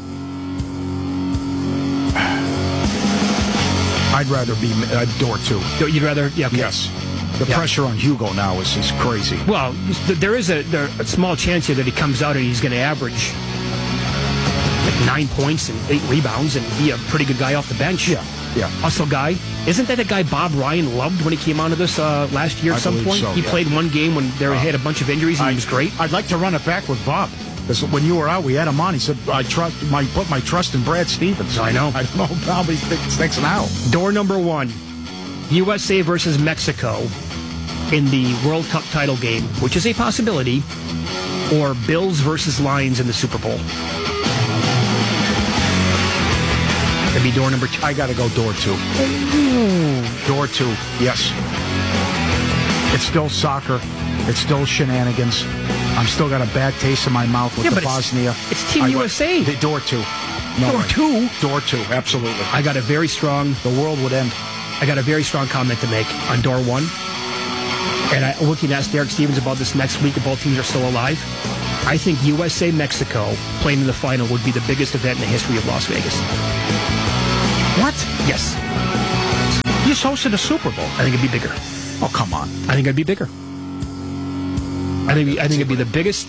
I'd rather be door two. You'd rather? Yeah, okay. Yes. The pressure on Hugo now is crazy. Well, there is a small chance here that he comes out and he's going to average like 9 points and 8 rebounds and be a pretty good guy off the bench. Yeah. Hustle guy. Isn't that a guy Bob Ryan loved when he came onto this last year at some point? So, he played one game when they had a bunch of injuries and he was great. I'd like to run it back with Bob. Because when you were out, we had him on. He said, I put my trust in Brad Stevens. I know. I don't know how he thinks now. Door number 1, USA versus Mexico. in the World Cup title game, which is a possibility, or Bills versus Lions in the Super Bowl? That'd be door number 2. I got to go door 2. Door 2, yes. It's still soccer. It's still shenanigans. I'm still got a bad taste in my mouth with the Bosnia. It's Team USA. Door 2. No door way. 2? Door 2, absolutely. I got a very strong... The world would end. I got a very strong comment to make on door 1. And we can ask Derek Stevens about this next week if both teams are still alive. I think USA-Mexico playing in the final would be the biggest event in the history of Las Vegas. What? Yes. You just hosted a Super Bowl. I think it'd be bigger. Oh, come on. I think it'd be bigger. I think it'd be the biggest.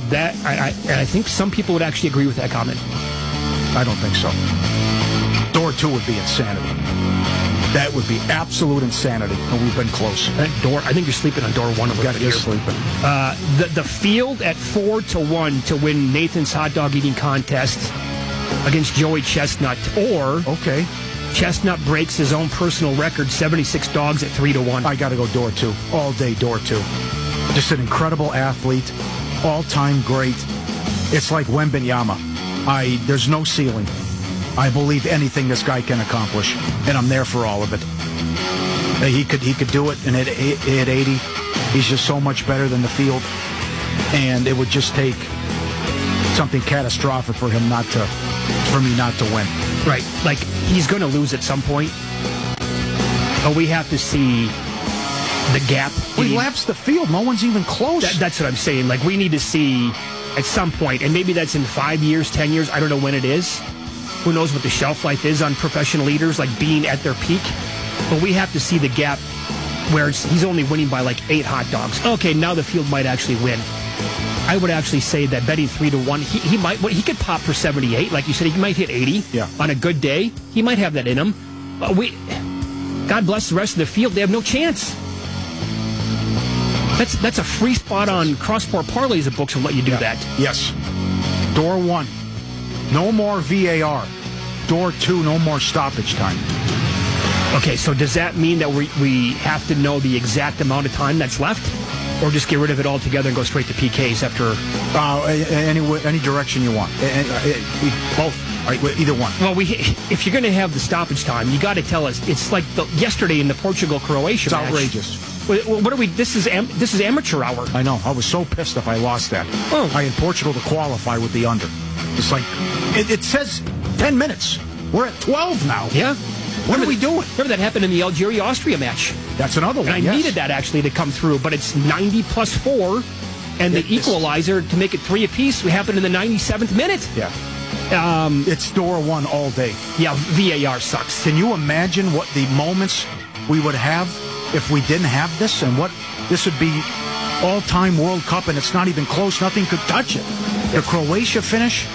I think some people would actually agree with that comment. I don't think so. Door 2 would be insanity. That would be absolute insanity, and we've been close. I think you're sleeping on door 1 of that. You're sleeping. The field at 4-1 to win Nathan's hot dog eating contest against Joey Chestnut, or Chestnut breaks his own personal record, 76 dogs at 3-1. I got to go door 2 all day. Door 2. Just an incredible athlete, all-time great. It's like Wembanyama. There's no ceiling. I believe anything this guy can accomplish, and I'm there for all of it. He could do it, and at 80, he's just so much better than the field, and it would just take something catastrophic for me not to win. Right, like he's going to lose at some point, but we have to see the gap. He laps the field. No one's even close. That's what I'm saying. Like, we need to see at some point, and maybe that's in 5 years, 10 years. I don't know when it is. Who knows what the shelf life is on professional leaders, like being at their peak. But we have to see the gap where he's only winning by like 8 hot dogs. Okay, now the field might actually win. I would actually say that betting 3-1, he could pop for 78. Like you said, he might hit 80 on a good day. He might have that in him. But God bless the rest of the field. They have no chance. That's a free spot on cross-sport parlays. The books will let you do that. Yes. Door 1. No more VAR. Door 2, no more stoppage time. Okay, so does that mean that we have to know the exact amount of time that's left? Or just get rid of it altogether and go straight to PKs after... Any direction you want. Both. Either one. Well, if you're going to have the stoppage time, you got to tell us. It's like yesterday in the Portugal-Croatia match. It's outrageous. What are we? This is amateur hour. I know. I was so pissed if I lost that. Oh. I had Portugal to qualify with the under. It's like it says 10 minutes. We're at 12 now. Yeah. What are we doing? Remember that happened in the Algeria-Austria match. That's another one. And I needed that actually to come through, but it's 90 plus 4, and the equalizer to make it 3 apiece. We happened in the 97th minute. Yeah. It's door 1 all day. Yeah, VAR sucks. Can you imagine what the moments we would have if we didn't have this, and what this would be all-time World Cup, and it's not even close. Nothing could touch it. The Croatia finish,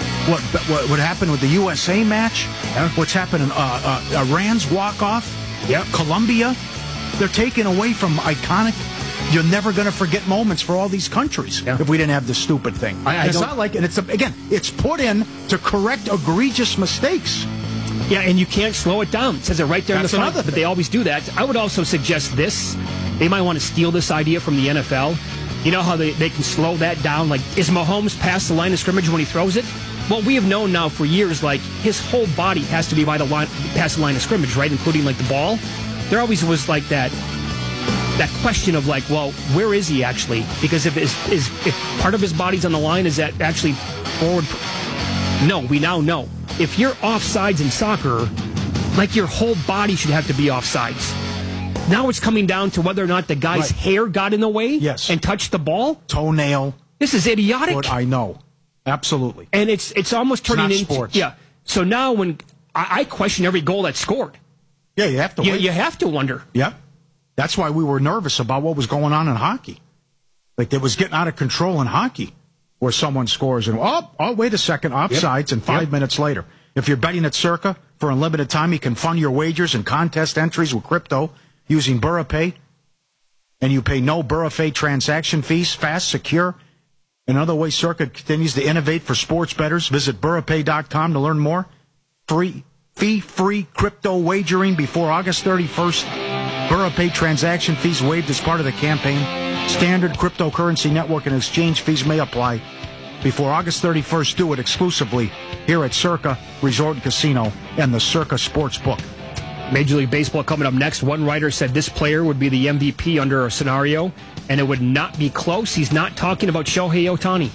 what happened with the USA match, what's happened in Iran's walk-off, Colombia, they're taken away from iconic, you're never going to forget moments for all these countries if we didn't have this stupid thing. It's not like, and it's put in to correct egregious mistakes. Yeah, and you can't slow it down. It says it right there in the front, but they always do that. I would also suggest this. They might want to steal this idea from the NFL. You know how they can slow that down? Like, is Mahomes past the line of scrimmage when he throws it? Well, we have known now for years, like, his whole body has to be by the line, past the line of scrimmage, right? Including, like, the ball. There always was, like, that question of, like, well, where is he actually? Because if part of his body's on the line, is that actually forward? No, we now know. If you're offsides in soccer, like, your whole body should have to be offsides. Now it's coming down to whether or not the guy's hair got in the way and touched the ball. Toenail. This is idiotic. But I know. Absolutely. And it's almost turning into sports. Yeah. So now when I question every goal that's scored. Yeah, you have to wait. You have to wonder. Yeah. That's why we were nervous about what was going on in hockey. Like, it was getting out of control in hockey where someone scores and, wait a second, offsides, and 5 minutes later. If you're betting at Circa for unlimited time, you can fund your wagers and contest entries with crypto using BurraPay, and you pay no BurraPay transaction fees, fast, secure. Another way Circa continues to innovate for sports bettors. Visit BurraPay.com to learn more. Fee-free crypto wagering before August 31st. VeraPay transaction fees waived as part of the campaign. Standard cryptocurrency network and exchange fees may apply. Before August 31st, do it exclusively here at Circa Resort and Casino and the Circa Sportsbook. Major League Baseball coming up next. One writer said this player would be the MVP under a scenario, and it would not be close. He's not talking about Shohei Ohtani.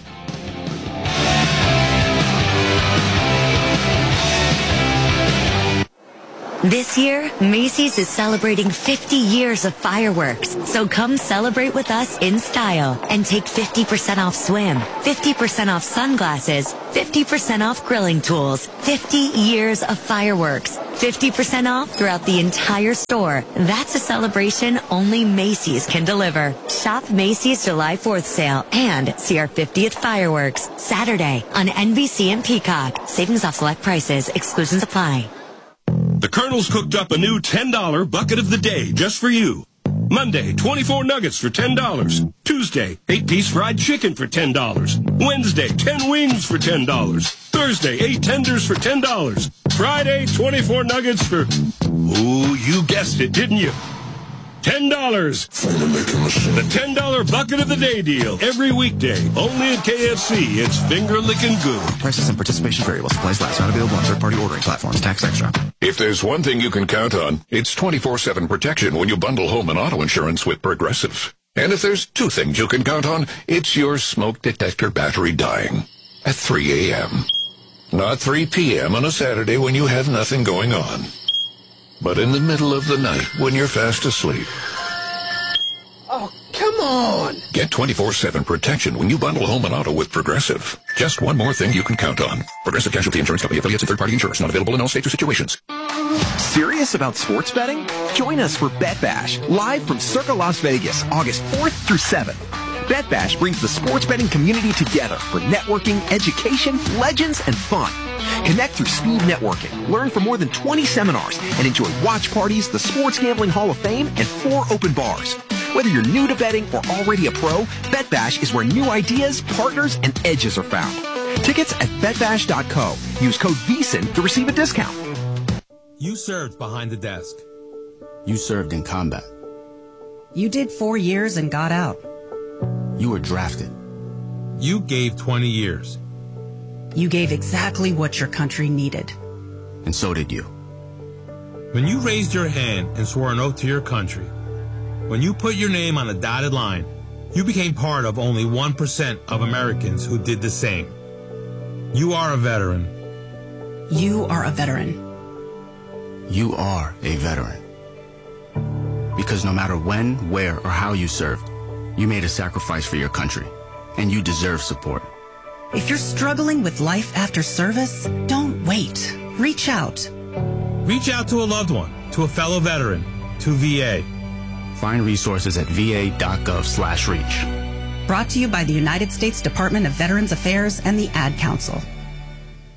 This year, Macy's is celebrating 50 years of fireworks. So come celebrate with us in style and take 50% off swim, 50% off sunglasses, 50% off grilling tools, 50 years of fireworks, 50% off throughout the entire store. That's a celebration only Macy's can deliver. Shop Macy's July 4th sale and see our 50th fireworks Saturday on NBC and Peacock. Savings off select prices. Exclusions apply. The Colonel's cooked up a new $10 bucket of the day just for you. Monday, 24 nuggets for $10. Tuesday, 8-piece fried chicken for $10. Wednesday, 10 wings for $10. Thursday, 8 tenders for $10. Friday, 24 nuggets for... Ooh, you guessed it, didn't you? $10. The $10 bucket of the day deal. Every weekday. Only at KFC. It's finger licking good. Prices and participation variable. Supplies last. Not available on third-party ordering platforms. Tax extra. If there's one thing you can count on, it's 24/7 protection when you bundle home and auto insurance with Progressive. And if there's two things you can count on, it's your smoke detector battery dying at 3 a.m. Not 3 p.m. on a Saturday when you have nothing going on, but in the middle of the night when you're fast asleep. Oh, come on! Get 24/7 protection when you bundle home and auto with Progressive. Just one more thing you can count on. Progressive Casualty Insurance Company, affiliates and third-party insurance. Not available in all states or situations. Serious about sports betting? Join us for Bet Bash, live from Circa Las Vegas, August 4th through 7th. Bet Bash brings the sports betting community together for networking, education, legends, and fun. Connect through speed networking, learn from more than 20 seminars, and enjoy watch parties, the Sports Gambling Hall of Fame, and 4 open bars. Whether you're new to betting or already a pro, Bet Bash is where new ideas, partners, and edges are found. Tickets at betbash.co. Use code VSIN to receive a discount. You served behind the desk. You served in combat. You did 4 years and got out. You were drafted. You gave 20 years. You gave exactly what your country needed. And so did you. When you raised your hand and swore an oath to your country, when you put your name on a dotted line, you became part of only 1% of Americans who did the same. You are a veteran. You are a veteran. You are a veteran. Because no matter when, where, or how you served, you made a sacrifice for your country, and you deserve support. If you're struggling with life after service, don't wait. Reach out. Reach out to a loved one, to a fellow veteran, to VA. Find resources at va.gov/reach. Brought to you by the United States Department of Veterans Affairs and the Ad Council.